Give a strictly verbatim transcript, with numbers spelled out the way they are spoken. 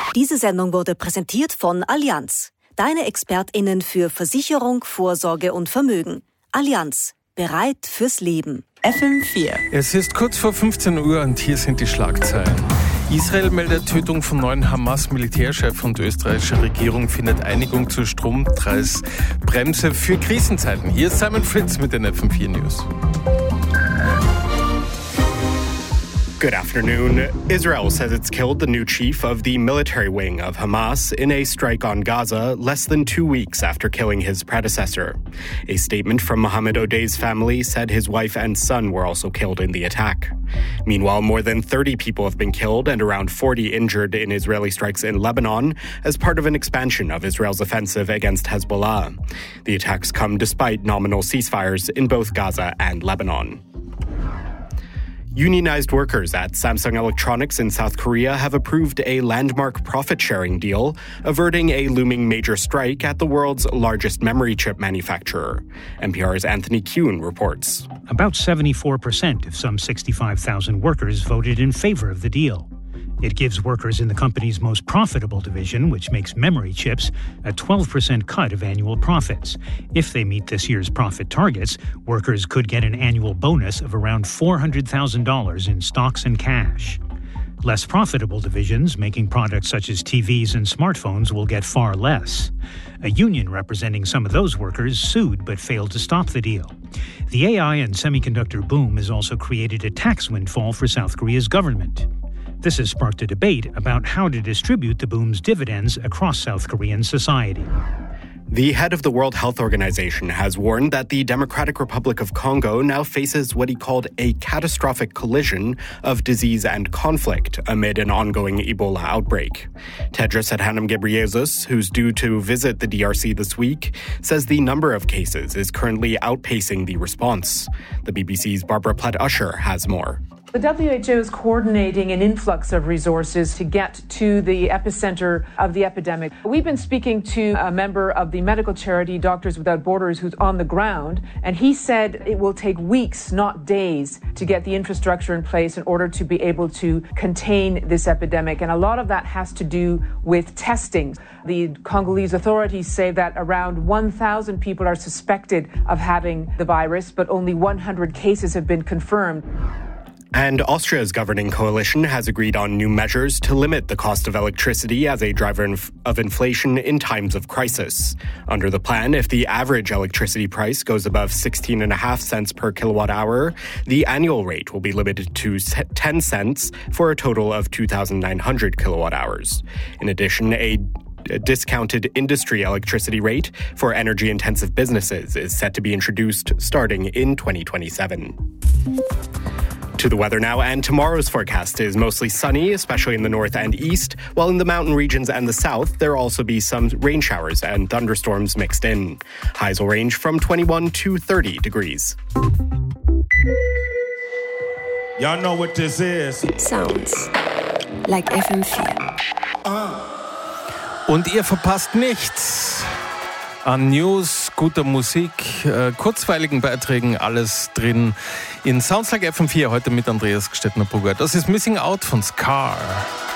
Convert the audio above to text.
Diese Sendung wurde präsentiert von Allianz. Deine ExpertInnen für Versicherung, Vorsorge und Vermögen. Allianz. Bereit fürs Leben. F M vier. Es ist kurz vor fünfzehn Uhr und hier sind die Schlagzeilen. Israel meldet Tötung von neuen Hamas-Militärchef und österreichische Regierung findet Einigung zur Strompreisbremse für Krisenzeiten. Hier ist Simon Fritz mit den F M vier News. Good afternoon. Israel says it's killed the new chief of the military wing of Hamas in a strike on Gaza less than two weeks after killing his predecessor. A statement from Mohammed Odei's family said his wife and son were also killed in the attack. Meanwhile, more than thirty people have been killed and around forty injured in Israeli strikes in Lebanon as part of an expansion of Israel's offensive against Hezbollah. The attacks come despite nominal ceasefires in both Gaza and Lebanon. Unionized workers at Samsung Electronics in South Korea have approved a landmark profit-sharing deal, averting a looming major strike at the world's largest memory chip manufacturer. N P R's Anthony Kuhn reports. About seventy-four percent of some sixty-five thousand workers voted in favor of the deal. It gives workers in the company's most profitable division, which makes memory chips, a twelve percent cut of annual profits. If they meet this year's profit targets, workers could get an annual bonus of around four hundred thousand dollars in stocks and cash. Less profitable divisions, making products such as T Vs and smartphones, will get far less. A union representing some of those workers sued but failed to stop the deal. The A I and semiconductor boom has also created a tax windfall for South Korea's government. This has sparked a debate about how to distribute the boom's dividends across South Korean society. The head of the World Health Organization has warned that the Democratic Republic of Congo now faces what he called a catastrophic collision of disease and conflict amid an ongoing Ebola outbreak. Tedros Adhanom Ghebreyesus, who's due to visit the D R C this week, says the number of cases is currently outpacing the response. The B B C's Barbara Platt-Usher has more. The W H O is coordinating an influx of resources to get to the epicenter of the epidemic. We've been speaking to a member of the medical charity Doctors Without Borders who's on the ground, and he said it will take weeks, not days, to get the infrastructure in place in order to be able to contain this epidemic. And a lot of that has to do with testing. The Congolese authorities say that around one thousand people are suspected of having the virus, but only one hundred cases have been confirmed. And Austria's governing coalition has agreed on new measures to limit the cost of electricity as a driver of inflation in times of crisis. Under the plan, if the average electricity price goes above sixteen and a half cents per kilowatt hour, the annual rate will be limited to ten cents for a total of two thousand nine hundred kilowatt hours. In addition, a A discounted industry electricity rate for energy-intensive businesses is set to be introduced starting in twenty twenty-seven. To the weather now, and tomorrow's forecast is mostly sunny, especially in the north and east, while in the mountain regions and the south, there will also be some rain showers and thunderstorms mixed in. Highs will range from twenty-one to thirty degrees. Y'all know what this is. Sounds like F M vier. Und ihr verpasst nichts an News, guter Musik, äh, kurzweiligen Beiträgen, alles drin in Sounds like F M vier, heute mit Andreas Gstettner-Brugger. Das ist Missing Out von Scar.